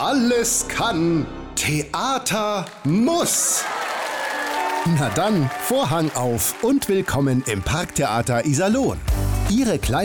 alles kann, Theater muss. Na dann, Vorhang auf und willkommen im Parktheater Iserlohn. Ihre kleine